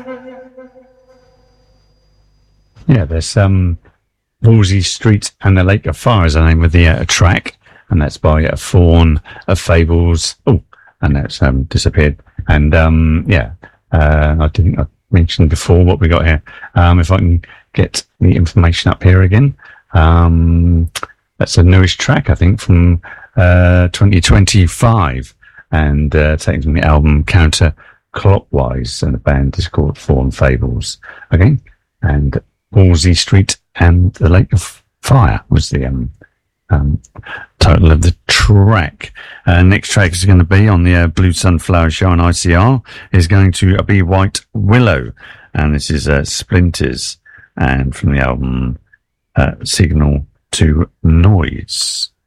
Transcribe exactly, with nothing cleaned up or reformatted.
Yeah, there's um, Wolsey Street and the Lake of Fire is the name of the uh, track, and that's by uh, Fawn of Fables. Oh, and that's um, disappeared. And um, yeah, uh, I didn't I mentioned before what we got here. Um, if I can get the information up here again, um, that's a newish track, I think, from uh, twenty twenty-five, and uh, taken from the album Counter Clockwise, and the band is called Fawn Fables. Okay, and Wolsey Street and the Lake of Fire was the um, um, title of the track. Uh, next track is going to be on the uh, Blue Sunflower Show on I C R is going to be White Willow, and this is uh, Splinters, and from the album uh, Signal to Noise.